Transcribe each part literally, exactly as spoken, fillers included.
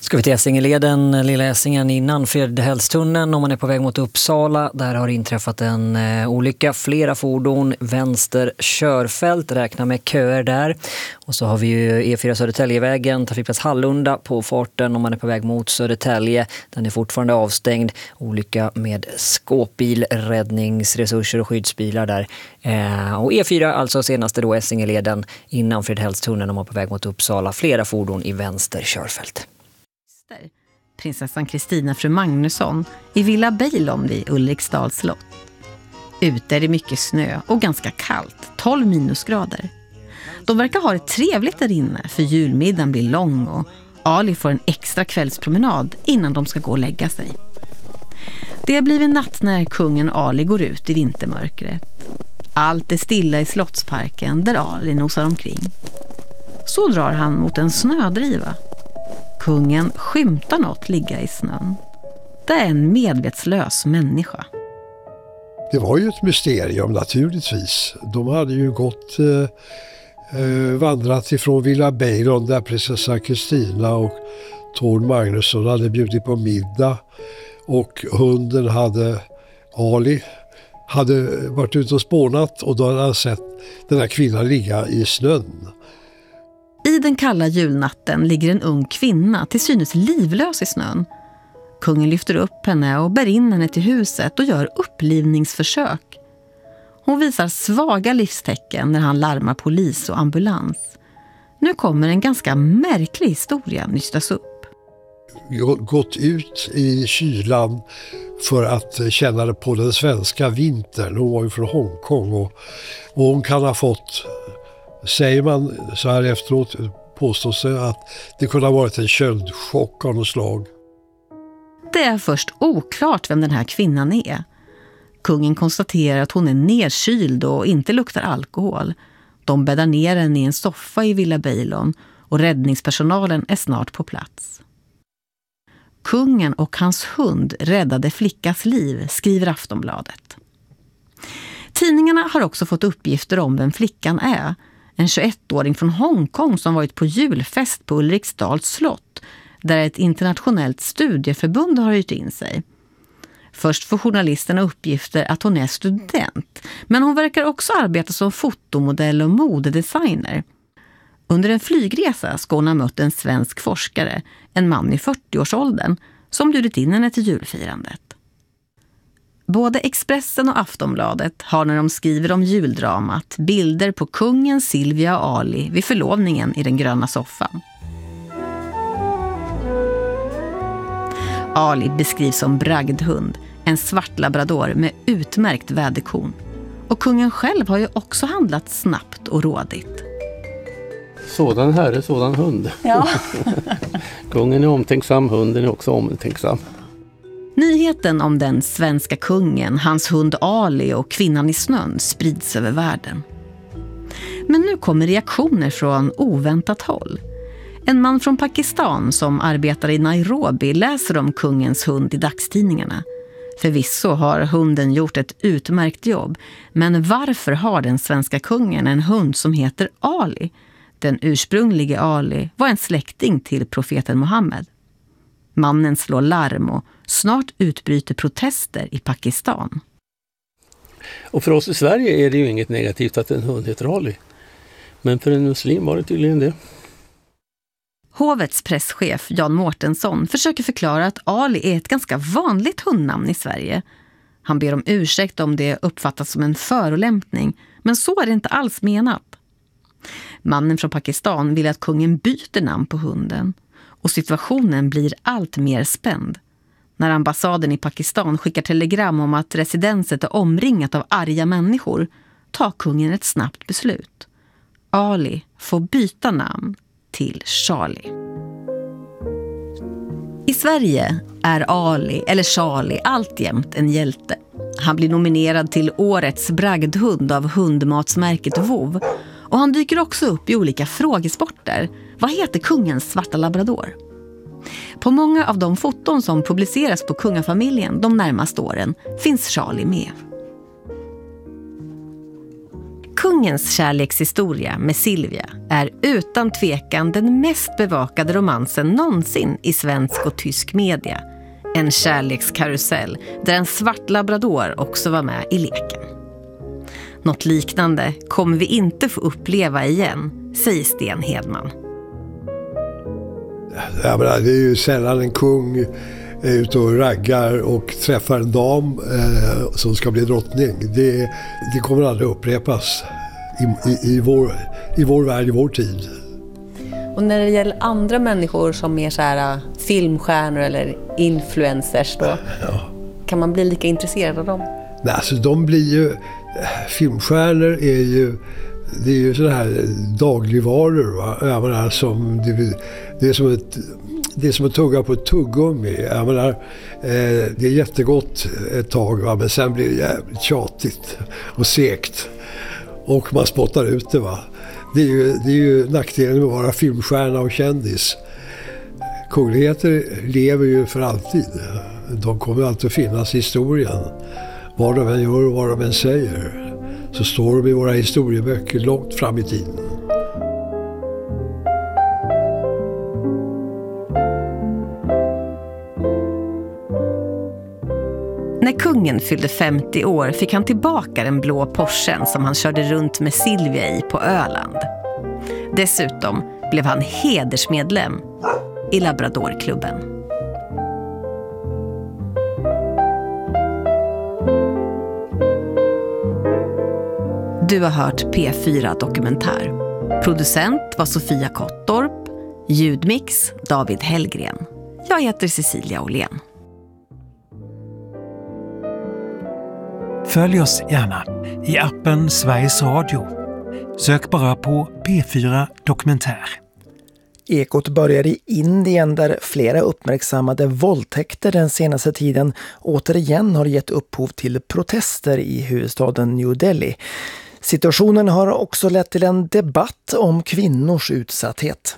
Ska vi till Essingeleden, Lilla Essingen innan Fredhällstunneln om man är på väg mot Uppsala. Där har inträffat en eh, olycka. Flera fordon, vänster körfält, räkna med köer där. Och så har vi ju E fyra Södertäljevägen, trafikplats Hallunda på farten om man är på väg mot Södertälje. Den är fortfarande avstängd. Olycka med skåpbil, räddningsresurser och skyddsbilar där. Eh, och E fyra, alltså senaste då Essingeleden innan Fredhällstunneln om man är på väg mot Uppsala. Flera fordon i vänster körfält. Prinsessan Kristina fru Magnusson i Villa Bejlon vid Ulriksdals slott. Ute är det mycket snö och ganska kallt, tolv minusgrader. De verkar ha det trevligt där inne för julmiddagen blir lång och Ali får en extra kvällspromenad innan de ska gå och lägga sig. Det har blivit natt när kungen Ali går ut i vintermörkret. Allt är stilla i slottsparken där Ali nosar omkring. Så drar han mot en snödriva. Kungen skymtar något ligga i snön. Det är en medvetslös människa. Det var ju ett mysterium naturligtvis. De hade ju gått eh, vandrat ifrån Villa Bejlon där prinsessan Kristina och Tord Magnusson hade bjudit på middag. Och hunden hade, Ali, hade varit ute och spånat och då hade han sett den här kvinnan ligga i snön. I den kalla julnatten ligger en ung kvinna till synes livlös i snön. Kungen lyfter upp henne och bär in henne till huset och gör upplivningsförsök. Hon visar svaga livstecken när han larmar polis och ambulans. Nu kommer en ganska märklig historia nystas upp. Gått ut i kylan för att känna på den svenska vintern. Hon var ju från Hongkong och, och hon kan ha fått... Säger man så här efteråt påstås det att det kunde ha varit en köldchock av något slag. Det är först oklart vem den här kvinnan är. Kungen konstaterar att hon är nedkyld och inte luktar alkohol. De bäddar ner henne i en soffa i Villa Bejlon och räddningspersonalen är snart på plats. Kungen och hans hund räddade flickas liv, skriver Aftonbladet. Tidningarna har också fått uppgifter om vem flickan är. En tjugoettåring från Hongkong som varit på julfest på Ulriksdals slott där ett internationellt studieförbund har hyrt in sig. Först får journalisterna uppgifter att hon är student, men hon verkar också arbeta som fotomodell och modedesigner. Under en flygresa ska hon ha mött en svensk forskare, en man i fyrtioårsåldern, som bjudit in henne till julfirandet. Både Expressen och Aftonbladet har när de skriver om juldramat bilder på kungen, Silvia och Ali vid förlovningen i den gröna soffan. Ali beskrivs som bragdhund, en svart labrador med utmärkt väderkorn. Och kungen själv har ju också handlat snabbt och rådigt. Sådan herre, sådan hund. Ja. Kungen är omtänksam, hunden är också omtänksam. Nyheten om den svenska kungen, hans hund Ali och kvinnan i snön sprids över världen. Men nu kommer reaktioner från oväntat håll. En man från Pakistan som arbetar i Nairobi läser om kungens hund i dagstidningarna. Förvisso har hunden gjort ett utmärkt jobb, men varför har den svenska kungen en hund som heter Ali? Den ursprunglige Ali var en släkting till profeten Muhammed. Mannen slår larm och snart utbryter protester i Pakistan. Och för oss i Sverige är det ju inget negativt att en hund heter Ali. Men för en muslim var det tydligen det. Hovets presschef Jan Mårtensson försöker förklara att Ali är ett ganska vanligt hundnamn i Sverige. Han ber om ursäkt om det uppfattas som en förolämpning, men så är det inte alls menat. Mannen från Pakistan vill att kungen byter namn på hunden. Och situationen blir allt mer spänd. När ambassaden i Pakistan skickar telegram om att residenset är omringat av arga människor tar kungen ett snabbt beslut. Ali får byta namn till Charlie. I Sverige är Ali, eller Charlie, alltjämt en hjälte. Han blir nominerad till årets bragdhund av hundmatsmärket Vov. Och han dyker också upp i olika frågesporter. Vad heter kungens svarta labrador? På många av de foton som publiceras på kungafamiljen de närmaste åren finns Charlie med. Kungen kungens kärlekshistoria med Silvia är utan tvekan den mest bevakade romansen någonsin i svensk och tysk media. En kärlekskarusell där en svart labrador också var med i leken. Något liknande kommer vi inte få uppleva igen, säger Sten Hedman. Ja, men det är ju sällan en kung är ute och raggar och träffar en dam eh, som ska bli drottning. Det, det kommer aldrig upprepas i, i, i, vår, i vår värld, i vår tid. Och när det gäller andra människor som är så här filmstjärnor eller influencers då, ja. Kan man bli lika intresserad av dem? Nej, alltså de blir ju, filmstjärnor är ju, det är ju sådana här dagligvaror, va? Jag menar, som, det, det är som ett, det är som att tugga på ett tuggummi. Jag menar, eh, det är jättegott ett tag, va? Men sen blir det jävligt tjatigt och segt. Och man spottar ut det, va? Det är ju, det är ju nackdelen med att vara filmstjärna och kändis. Kungligheter lever ju för alltid. De kommer alltid att finnas i historien. Vad de än gör och vad de än säger, så står de i våra historieböcker långt fram i tiden. När kungen fyllde femtio år fick han tillbaka den blå Porschen som han körde runt med Silvia i på Öland. Dessutom blev han hedersmedlem i Labradorklubben. Du har hört P fyra Dokumentär. Producent var Sofia Kottorp, ljudmix David Hellgren. Jag heter Cecilia Åhlén. Följ oss gärna i appen Sveriges Radio. Sök bara på P fyra Dokumentär. Ekot börjar i Indien där flera uppmärksammade våldtäkter den senaste tiden återigen har gett upphov till protester i huvudstaden New Delhi. Situationen har också lett till en debatt om kvinnors utsatthet.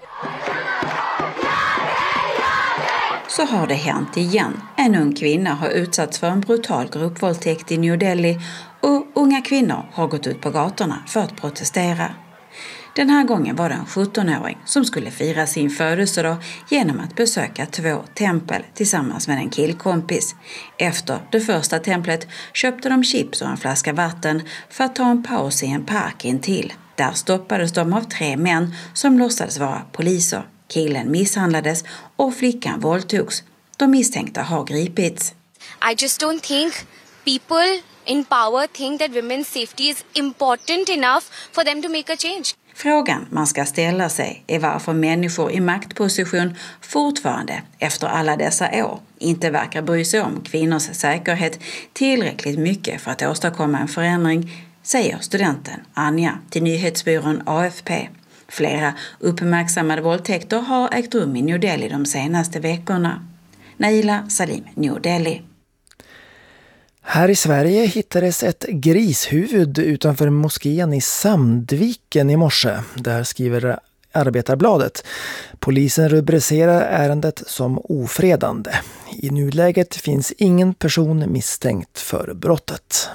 Så har det hänt igen. En ung kvinna har utsatts för en brutal gruppvåldtäkt i New Delhi och unga kvinnor har gått ut på gatorna för att protestera. Den här gången var det en sjuttonåring som skulle fira sin födelsedag genom att besöka två tempel tillsammans med en killkompis. Efter det första templet köpte de chips och en flaska vatten för att ta en paus i en park intill. Där stoppades de av tre män som låtsades vara poliser. Killen misshandlades och flickan våldtogs. De misstänkta har gripits. I just don't think people in power think that women's safety is important enough for them to make a change. Frågan man ska ställa sig är varför människor i maktposition fortfarande efter alla dessa år inte verkar bry sig om kvinnors säkerhet tillräckligt mycket för att åstadkomma en förändring, säger studenten Anja till nyhetsbyrån A F P. Flera uppmärksammade våldtäkter har ägt rum i New Delhi de senaste veckorna. Naila Salim, New Delhi. Här i Sverige hittades ett grishuvud utanför moskén i Sandviken i morse. Där skriver Arbetarbladet. Polisen rubricerar ärendet som ofredande. I nuläget finns ingen person misstänkt för brottet.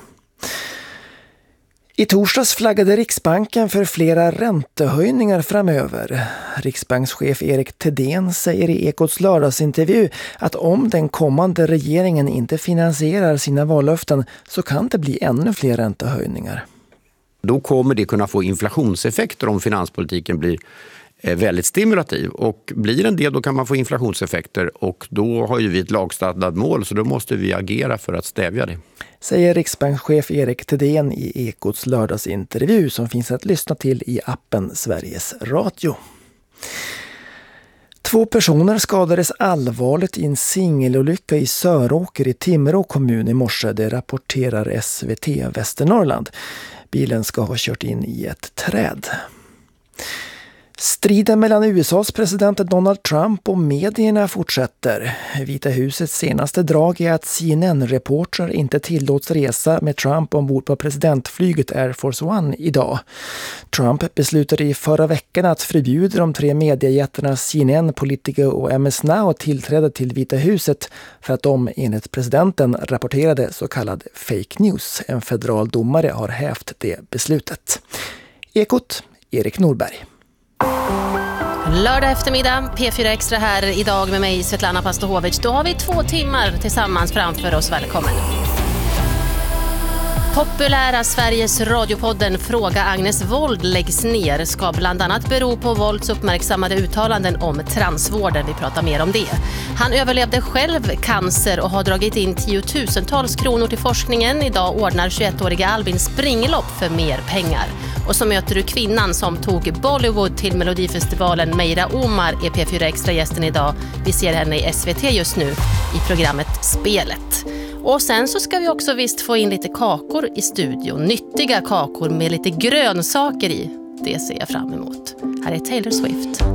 I torsdags flaggade Riksbanken för flera räntehöjningar framöver. Riksbankschef Erik Thedéen säger i Ekots lördagsintervju att om den kommande regeringen inte finansierar sina vallöften så kan det bli ännu fler räntehöjningar. Då kommer det kunna få inflationseffekter om finanspolitiken blir väldigt stimulativ. Och blir den det, då kan man få inflationseffekter och då har ju vi ett lagstadgat mål så då måste vi agera för att stävja det. Säger Riksbankschef Erik Thedéen i Ekots lördagsintervju som finns att lyssna till i appen Sveriges Radio. Två personer skadades allvarligt i en singelolycka i Söråker i Timrå kommun i morse, det rapporterar S V T Västernorrland. Bilen ska ha kört in i ett träd. Striden mellan U S A:s president Donald Trump och medierna fortsätter. Vita husets senaste drag är att C N N-reportrar inte tillåts resa med Trump ombord på presidentflyget Air Force One idag. Trump beslutade i förra veckan att förbjuda de tre mediejättarna C N N, Politico och M S Now att tillträda till Vita huset för att de enligt presidenten rapporterade så kallad fake news. En federal domare har hävt det beslutet. Ekot, Erik Norberg. Lördag eftermiddag, P fyra Extra här idag med mig Svetlana Pastohovic. Då har vi två timmar tillsammans framför oss. Välkommen! Populära Sveriges radiopodden Fråga Agnes Wold läggs ner ska bland annat bero på Wolds uppmärksammade uttalanden om transvården. Vi pratar mer om det. Han överlevde själv cancer och har dragit in tiotusentals kronor till forskningen. Idag ordnar tjugoettåriga Albin springlopp för mer pengar. Och så möter du kvinnan som tog Bollywood till Melodifestivalen. Meira Omar är P fyra Extra-gästen idag. Vi ser henne i S V T just nu i programmet Spelet. Och sen så ska vi också visst få in lite kakor i studion. Nyttiga kakor med lite grönsaker i. Det ser jag fram emot. Här är Taylor Swift.